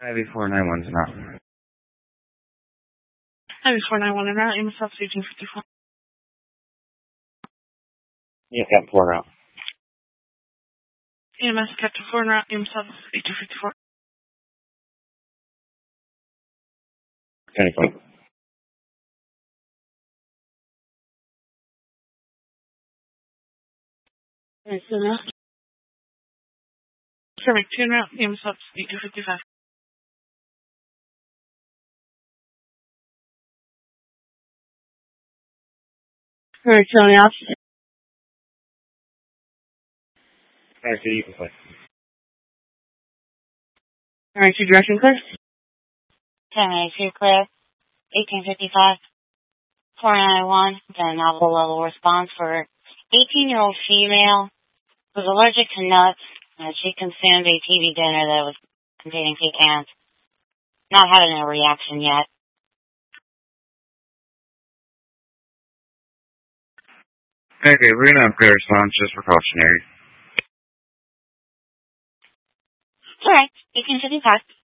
IV491's an out. IV491 and out, EMS Office 1854. Yeah, Captain 4 out. EMS Captain 4 and out, EMS Office 1854. Anything. Ceramic 2 and out, EMS Office 1855. Ceramic 2 on the office. Alright, so you can play. Ceramic 2 direction clear. Ceramic 2 clear. 1855. 491. Got a novel level response for 18-year-old female who was allergic to nuts. She consumed a TV dinner that was containing pecans. Not having a reaction yet. Okay, we're gonna upgrade response just precautionary. Alright, 1855.